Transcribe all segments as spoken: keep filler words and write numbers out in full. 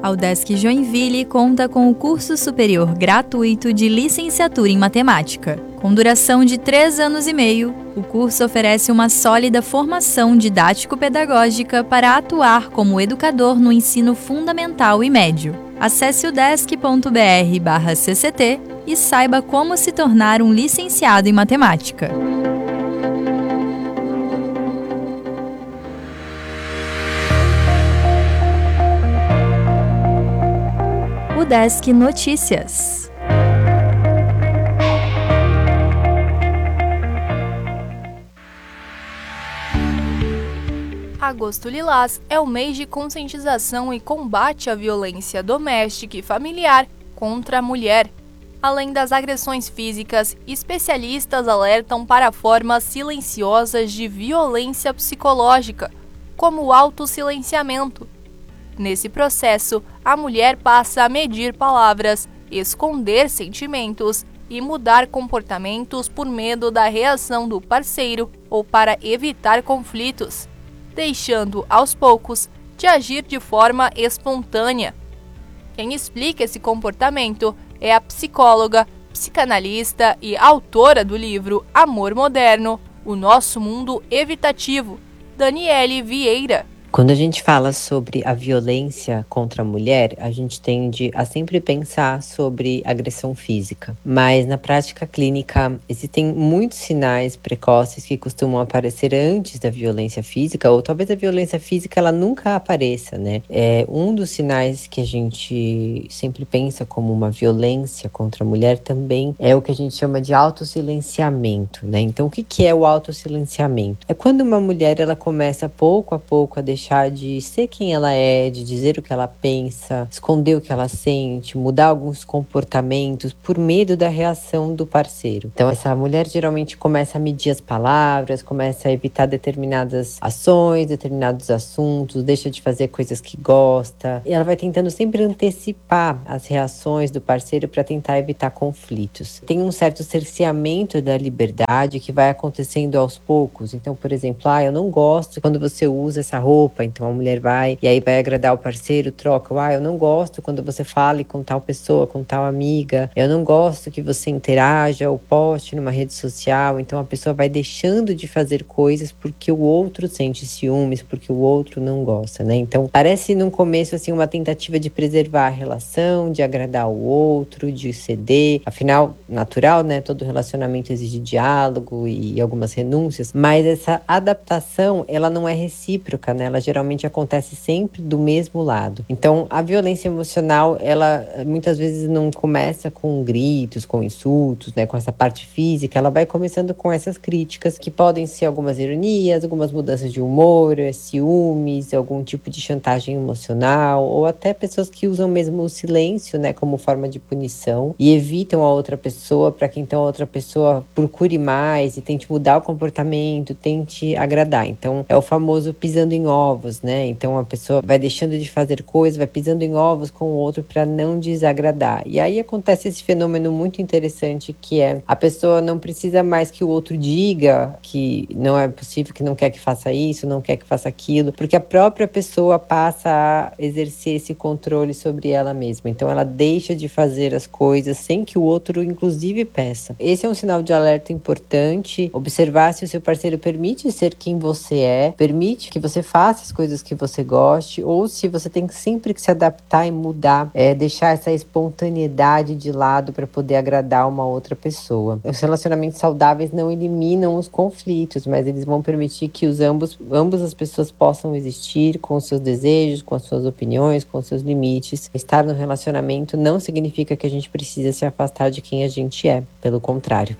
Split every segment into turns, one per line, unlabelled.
A UDESC Joinville conta com o curso superior gratuito de licenciatura em matemática. Com duração de três anos e meio, o curso oferece uma sólida formação didático-pedagógica para atuar como educador no ensino fundamental e médio. Acesse udesc.br barra cct e saiba como se tornar um licenciado em matemática. UDESC Notícias.
Agosto Lilás é o mês de conscientização e combate à violência doméstica e familiar contra a mulher. Além das agressões físicas, especialistas alertam para formas silenciosas de violência psicológica, como o autossilenciamento. Nesse processo, a mulher passa a medir palavras, esconder sentimentos e mudar comportamentos por medo da reação do parceiro ou para evitar conflitos, deixando, aos poucos, de agir de forma espontânea. Quem explica esse comportamento é a psicóloga, psicanalista e autora do livro Amor Moderno, O Nosso Mundo Evitativo, Daniele Vieira.
Quando a gente fala sobre a violência contra a mulher, a gente tende a sempre pensar sobre agressão física. Mas na prática clínica, existem muitos sinais precoces que costumam aparecer antes da violência física, ou talvez a violência física ela nunca apareça, né? É, um dos sinais que a gente sempre pensa como uma violência contra a mulher também é o que a gente chama de autossilenciamento, né? Então, o que que é o autossilenciamento? É quando uma mulher ela começa pouco a pouco a deixar deixar de ser quem ela é, de dizer o que ela pensa, esconder o que ela sente, mudar alguns comportamentos por medo da reação do parceiro. Então essa mulher geralmente começa a medir as palavras, começa a evitar determinadas ações, determinados assuntos, deixa de fazer coisas que gosta, e ela vai tentando sempre antecipar as reações do parceiro para tentar evitar conflitos. Tem um certo cerceamento da liberdade que vai acontecendo aos poucos. Então, por exemplo, ah, eu não gosto quando você usa essa roupa. Então a mulher vai e aí vai agradar o parceiro, troca. Ah, eu não gosto quando você fale com tal pessoa, com tal amiga. Eu não gosto que você interaja ou poste numa rede social. Então a pessoa vai deixando de fazer coisas porque o outro sente ciúmes, porque o outro não gosta, né? Então parece num começo assim uma tentativa de preservar a relação, de agradar o outro, de ceder. Afinal, natural, né? Todo relacionamento exige diálogo e algumas renúncias. Mas essa adaptação, ela não é recíproca, né? Ela geralmente acontece sempre do mesmo lado. Então, a violência emocional, ela muitas vezes não começa com gritos, com insultos, né, com essa parte física, ela vai começando com essas críticas, que podem ser algumas ironias, algumas mudanças de humor, ciúmes, algum tipo de chantagem emocional, ou até pessoas que usam mesmo o silêncio, né, como forma de punição, e evitam a outra pessoa para que então a outra pessoa procure mais e tente mudar o comportamento, tente agradar. Então, é o famoso pisando em ovos, né? Então a pessoa vai deixando de fazer coisas, vai pisando em ovos com o outro para não desagradar. E aí acontece esse fenômeno muito interessante que é a pessoa não precisa mais que o outro diga que não é possível, que não quer que faça isso, não quer que faça aquilo, porque a própria pessoa passa a exercer esse controle sobre ela mesma. Então ela deixa de fazer as coisas sem que o outro inclusive peça. Esse é um sinal de alerta importante, observar se o seu parceiro permite ser quem você é, permite que você faça as coisas que você goste, ou se você tem sempre que se adaptar e mudar, é, deixar essa espontaneidade de lado para poder agradar uma outra pessoa. Os relacionamentos saudáveis não eliminam os conflitos, mas eles vão permitir que os ambos, ambas as pessoas possam existir com os seus desejos, com as suas opiniões, com os seus limites. Estar no relacionamento não significa que a gente precisa se afastar de quem a gente é, pelo contrário.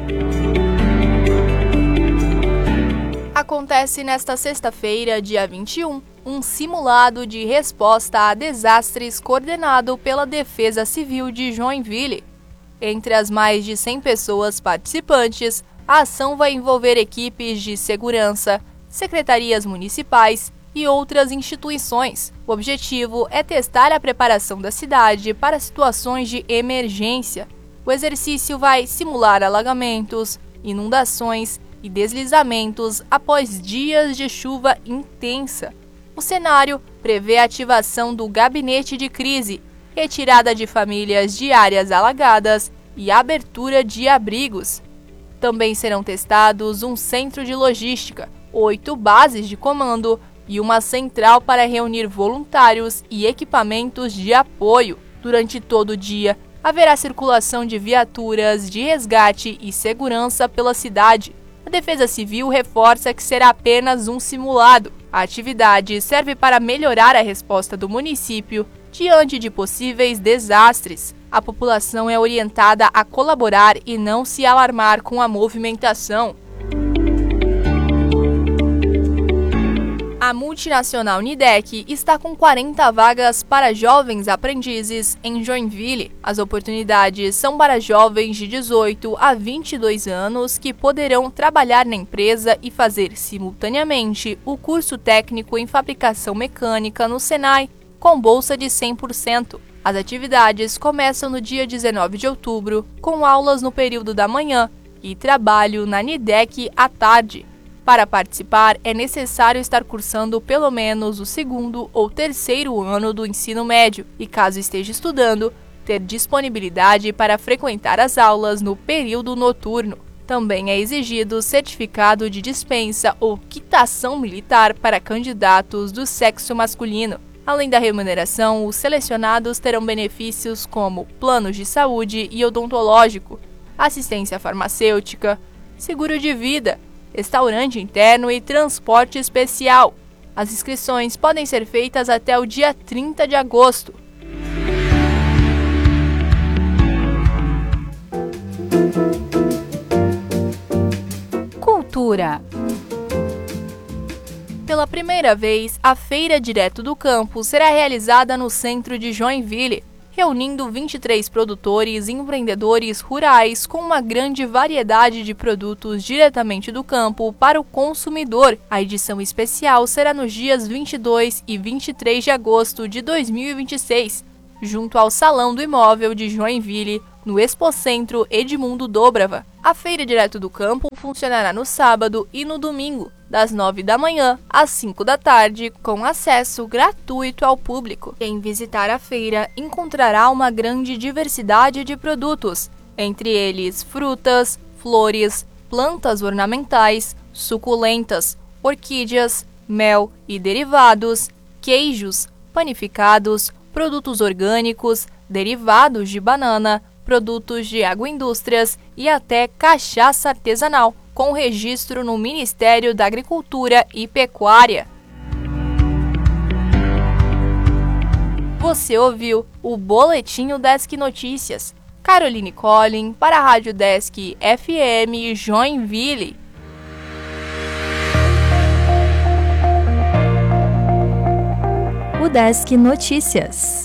Acontece nesta sexta-feira, dia vinte e um, um simulado de resposta a desastres coordenado pela Defesa Civil de Joinville. Entre as mais de cem pessoas participantes, a ação vai envolver equipes de segurança, secretarias municipais e outras instituições. O objetivo é testar a preparação da cidade para situações de emergência. O exercício vai simular alagamentos, inundações e deslizamentos após dias de chuva intensa. O cenário prevê a ativação do gabinete de crise, retirada de famílias de áreas alagadas e abertura de abrigos. Também serão testados um centro de logística, oito bases de comando e uma central para reunir voluntários e equipamentos de apoio. Durante todo o dia, haverá circulação de viaturas de resgate e segurança pela cidade. A Defesa Civil reforça que será apenas um simulado. A atividade serve para melhorar a resposta do município diante de possíveis desastres. A população é orientada a colaborar e não se alarmar com a movimentação. A multinacional Nidec está com quarenta vagas para jovens aprendizes em Joinville. As oportunidades são para jovens de dezoito a vinte e dois anos que poderão trabalhar na empresa e fazer simultaneamente o curso técnico em fabricação mecânica no Senai, com bolsa de cem por cento. As atividades começam no dia dezenove de outubro, com aulas no período da manhã e trabalho na Nidec à tarde. Para participar, é necessário estar cursando pelo menos o segundo ou terceiro ano do ensino médio e, caso esteja estudando, ter disponibilidade para frequentar as aulas no período noturno. Também é exigido certificado de dispensa ou quitação militar para candidatos do sexo masculino. Além da remuneração, os selecionados terão benefícios como planos de saúde e odontológico, assistência farmacêutica, seguro de vida, restaurante interno e transporte especial. As inscrições podem ser feitas até o dia trinta de agosto.
Cultura.
Pela primeira vez, a Feira Direto do Campo será realizada no centro de Joinville, reunindo vinte e três produtores e empreendedores rurais com uma grande variedade de produtos diretamente do campo para o consumidor. A edição especial será nos dias vinte e dois e vinte e três de agosto de dois mil e vinte e seis, junto ao Salão do Imóvel de Joinville, no Expocentro Edmundo Dobrava. A Feira Direto do Campo funcionará no sábado e no domingo, das nove da manhã às cinco da tarde, com acesso gratuito ao público. Quem visitar a feira encontrará uma grande diversidade de produtos, entre eles frutas, flores, plantas ornamentais, suculentas, orquídeas, mel e derivados, queijos, panificados, produtos orgânicos, derivados de banana, produtos de agroindústrias e até cachaça artesanal, com registro no Ministério da Agricultura e Pecuária. Você ouviu o Boletim Desk Notícias. Caroline Collin para a Rádio Desk F M Joinville.
O Desk Notícias.